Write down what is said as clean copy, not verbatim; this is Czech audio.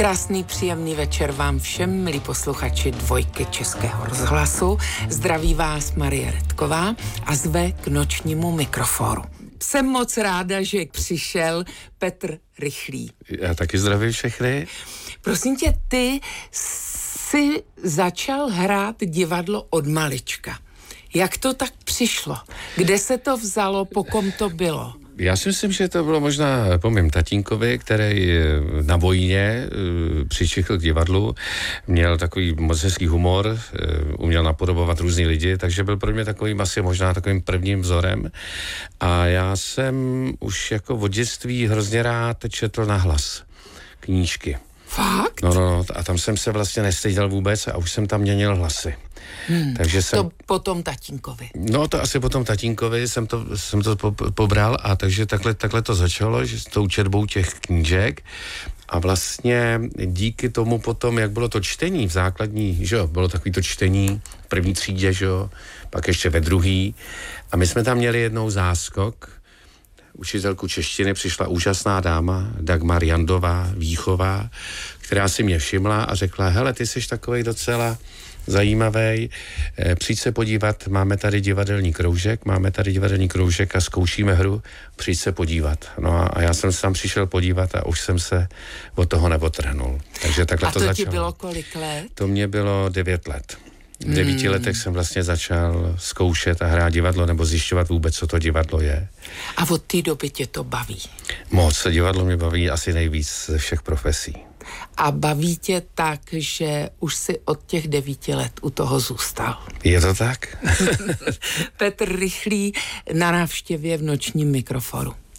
Krásný, příjemný večer vám všem, milí posluchači Dvojky Českého rozhlasu. Zdraví vás Marie Redková a zve k nočnímu mikrofonu. Jsem moc ráda, že přišel Petr Rychlý. Já taky zdravím všechny. Prosím tě, ty jsi začal hrát divadlo od malička. Jak to tak přišlo? Kde se to vzalo, po kom to bylo? Já si myslím, že to bylo možná po mém tatínkovi, který na vojně přičichl k divadlu, měl takový moc hezký humor, uměl napodobovat různý lidi, takže byl pro mě takovým asi možná takovým prvním vzorem. A já jsem už jako od dětství hrozně rád četl nahlas knížky. Fakt? No, a tam jsem se vlastně nestyděl vůbec a už jsem tam měnil hlasy. Takže jsem... To potom tatínkovi. No to asi potom tatínkovi jsem to pobral a takže takhle to začalo, že s tou četbou těch knížek a vlastně díky tomu potom, jak bylo to čtení v základní, že jo, bylo takový to čtení v první třídě, že jo, pak ještě ve druhý a my jsme tam měli jednou záskok, učitelku češtiny, přišla úžasná dáma, Dagmar Jandová, Víchová, která si mě všimla a řekla, hele, ty jsi takovej docela zajímavý, přijď se podívat, máme tady divadelní kroužek a zkoušíme hru, přijď se podívat. No a já jsem se tam přišel podívat a už jsem se od toho neotrhnul. Takže takhle to začalo. A to ti bylo kolik let? To mě bylo 9 let. V 9 letech jsem vlastně začal zkoušet a hrát divadlo nebo zjišťovat vůbec, co to divadlo je. A od té doby tě to baví? Moc, divadlo mě baví asi nejvíc ze všech profesí. A baví tě tak, že už si od těch 9 let u toho zůstal? Je to tak? Petr Rychlý na návštěvě v nočním mikrofonu.